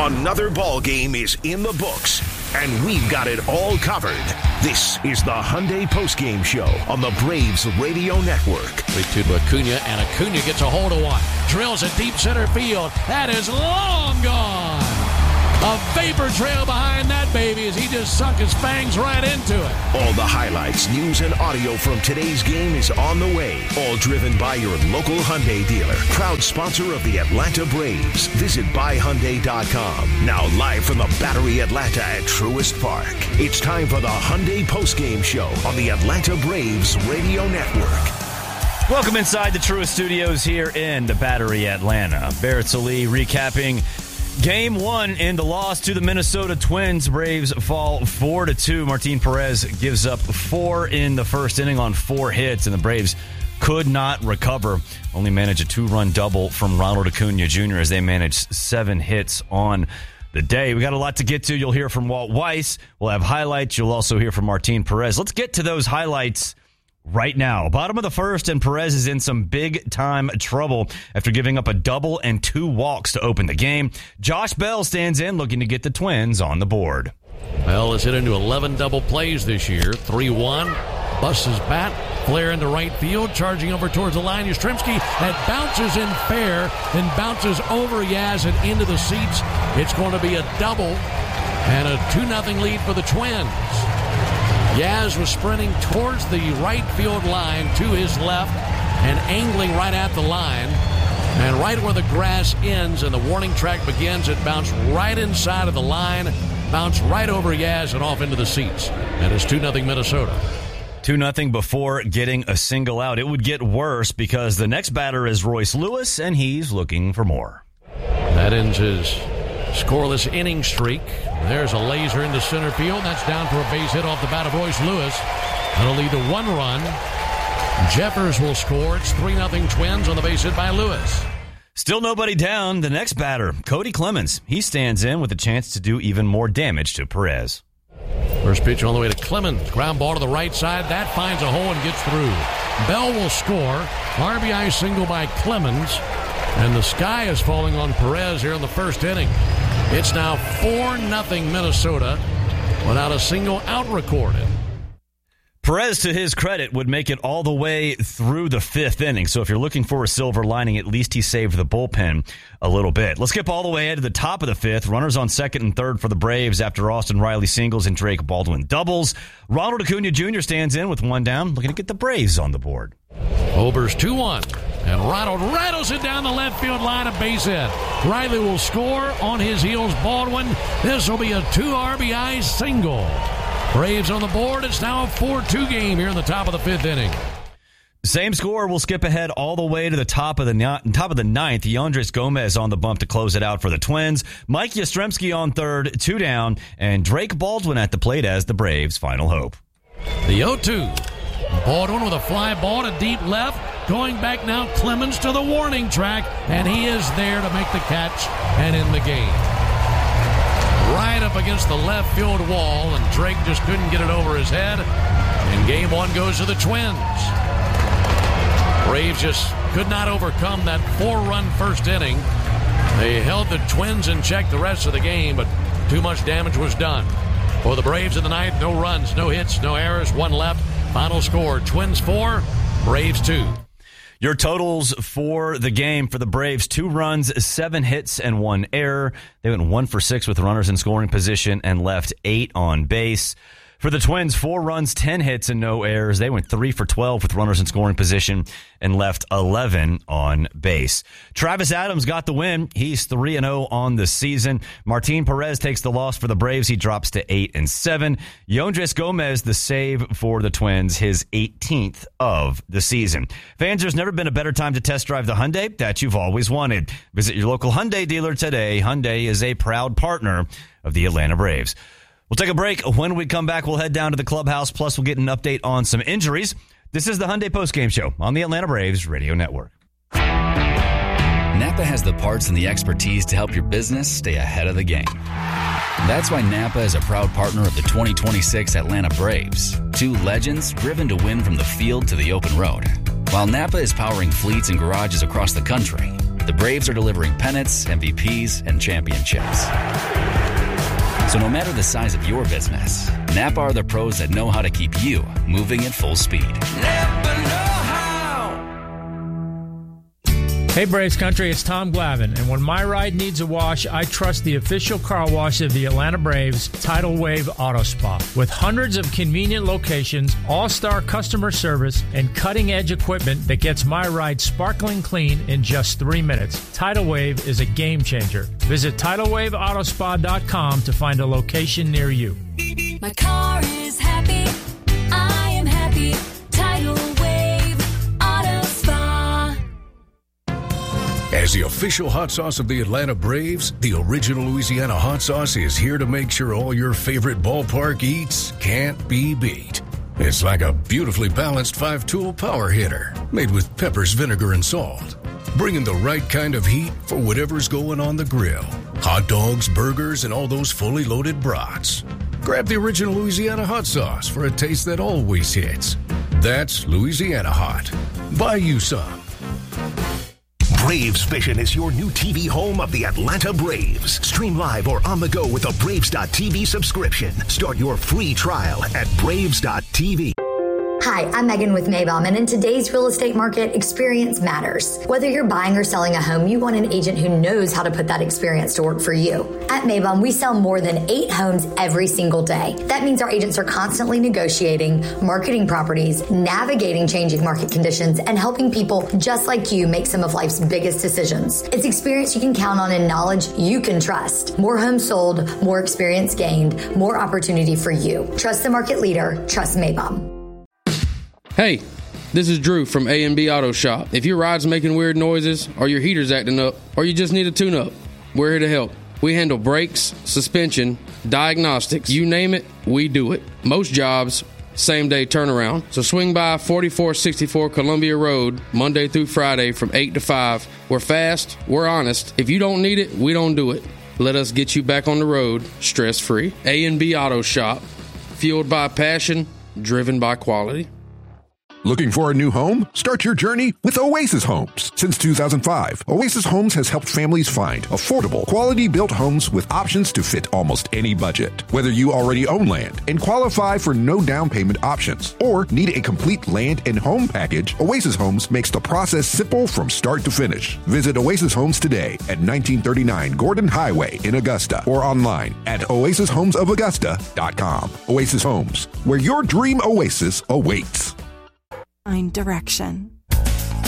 Another ball game is in the books, and we've got it all covered. This is the Hyundai Postgame Show on the Braves Radio Network. 3-2 to Acuna, and Acuna gets a hold of one. Drills a deep center field. That is long gone. A vapor trail behind that baby as he just sunk his fangs right into it. All the highlights, news, and audio from today's game is on the way. All driven by your local Hyundai dealer. Proud sponsor of the Atlanta Braves. Visit buyhyundai.com. Now live from the Battery Atlanta at Truist Park. It's time for the Hyundai Postgame Show on the Atlanta Braves Radio Network. Welcome inside the Truist Studios here in the Battery Atlanta. Barrett Sallee recapping Game 1 in the loss to the Minnesota Twins. Braves fall 4-2. Martin Perez gives up 4 in the first inning on 4 hits, and the Braves could not recover. Only managed a 2-run double from Ronald Acuna Jr. as they managed 7 hits on the day. We got a lot to get to. You'll hear from Walt Weiss. We'll have highlights. You'll also hear from Martin Perez. Let's get to those highlights right now. Bottom of the first, and Perez is in some big-time trouble after giving up a double and 2 walks to open the game. Josh Bell stands in, looking to get the Twins on the board. Bell has hit into 11 double plays this year. 3-1. Busts his bat. Flare into right field. Charging over towards the line. Yastrzemski. That bounces in fair. Then bounces over Yaz and into the seats. It's going to be a double and a 2-0 lead for the Twins. Yaz was sprinting towards the right field line to his left and angling right at the line. And right where the grass ends and the warning track begins, it bounced right inside of the line, bounced right over Yaz and off into the seats. And it's 2-0 Minnesota. 2-0 before getting a single out. It would get worse because the next batter is Royce Lewis, and he's looking for more. That ends his scoreless inning streak. There's a laser into center field. That's down for a base hit off the bat of Royce Lewis. That'll lead to 1 run. Jeffers will score. It's 3-0 Twins on the base hit by Lewis. Still nobody down. The next batter, Cody Clemens. He stands in with a chance to do even more damage to Perez. First pitch all the way to Clemens. Ground ball to the right side. That finds a hole and gets through. Bell will score. RBI single by Clemens. And the sky is falling on Perez here in the first inning. It's now 4-0 Minnesota without a single out recorded. Perez, to his credit, would make it all the way through the 5th inning. So if you're looking for a silver lining, at least he saved the bullpen a little bit. Let's skip all the way ahead to the top of the 5th. Runners on 2nd and 3rd for the Braves after Austin Riley singles and Drake Baldwin doubles. Ronald Acuna Jr. stands in with 1 down, looking to get the Braves on the board. Ober's 2-1. And Ronald rattles it down the left field line, a base hit. Riley will score. On his heels, Baldwin. This will be a 2 RBI single. Braves on the board. It's now a 4-2 game here in the top of the 5th inning. Same score. We'll skip ahead all the way to the top of the 9th. Yandres Gomez on the bump to close it out for the Twins. Mike Yastrzemski on 3rd, 2 down, and Drake Baldwin at the plate as the Braves' final hope. The 0-2. Baldwin with a fly ball to deep left. Going back now, Clemens to the warning track, and he is there to make the catch and end the game. Right up against the left field wall, and Drake just couldn't get it over his head. And game 1 goes to the Twins. Braves just could not overcome that 4-run first inning. They held the Twins in check the rest of the game, but too much damage was done. For the Braves in the 9th, no runs, no hits, no errors, 1 left. Final score, Twins 4, Braves 2. Your totals for the game for the Braves: 2 runs, 7 hits, and 1 error. They went 1 for 6 with runners in scoring position and left 8 on base. For the Twins, 4 runs, 10 hits, and no errors. They went 3 for 12 with runners in scoring position and left 11 on base. Travis Adams got the win. He's 3-0 on the season. Martin Perez takes the loss for the Braves. He drops to 8-7. Yandres Gomez, the save for the Twins, his 18th of the season. Fans, there's never been a better time to test drive the Hyundai that you've always wanted. Visit your local Hyundai dealer today. Hyundai is a proud partner of the Atlanta Braves. We'll take a break. When we come back, we'll head down to the clubhouse. Plus, we'll get an update on some injuries. This is the Hyundai Postgame Show on the Atlanta Braves Radio Network. Napa has the parts and the expertise to help your business stay ahead of the game. That's why Napa is a proud partner of the 2026 Atlanta Braves. 2 legends driven to win from the field to the open road. While Napa is powering fleets and garages across the country, the Braves are delivering pennants, MVPs, and championships. So no matter the size of your business, Napa are the pros that know how to keep you moving at full speed. Napa know-how. Hey Braves Country, it's Tom Glavine, and when my ride needs a wash, I trust the official car wash of the Atlanta Braves, Tidal Wave Auto Spa. With hundreds of convenient locations, all-star customer service, and cutting-edge equipment that gets my ride sparkling clean in just 3 minutes, Tidal Wave is a game changer. Visit TidalWaveAutoSpa.com to find a location near you. My car is happy. I am happy. Tidal Wave Auto Spa. As the official hot sauce of the Atlanta Braves, the original Louisiana hot sauce is here to make sure all your favorite ballpark eats can't be beat. It's like a beautifully balanced 5-tool power hitter made with peppers, vinegar, and salt. Bringing the right kind of heat for whatever's going on the grill. Hot dogs, burgers, and all those fully loaded brats. Grab the original Louisiana hot sauce for a taste that always hits. That's Louisiana Hot. Buy you some. Braves Vision is your new TV home of the Atlanta Braves. Stream live or on the go with a Braves.tv subscription. Start your free trial at Braves.tv. Hi, I'm Megan with Maybaum, and in today's real estate market, experience matters. Whether you're buying or selling a home, you want an agent who knows how to put that experience to work for you. At Maybaum, we sell more than 8 homes every single day. That means our agents are constantly negotiating, marketing properties, navigating changing market conditions, and helping people just like you make some of life's biggest decisions. It's experience you can count on and knowledge you can trust. More homes sold, more experience gained, more opportunity for you. Trust the market leader. Trust Maybaum. Hey, this is Drew from A&B Auto Shop. If your ride's making weird noises, or your heater's acting up, or you just need a tune-up, we're here to help. We handle brakes, suspension, diagnostics, you name it, we do it. Most jobs, same-day turnaround. So swing by 4464 Columbia Road, Monday through Friday from 8 to 5. We're fast, we're honest. If you don't need it, we don't do it. Let us get you back on the road, stress-free. A&B Auto Shop, fueled by passion, driven by quality. Looking for a new home? Start your journey with Oasis Homes. Since 2005, Oasis Homes has helped families find affordable, quality-built homes with options to fit almost any budget. Whether you already own land and qualify for no down payment options or need a complete land and home package, Oasis Homes makes the process simple from start to finish. Visit Oasis Homes today at 1939 Gordon Highway in Augusta or online at oasishomesofaugusta.com. Oasis Homes, where your dream oasis awaits. Find direction.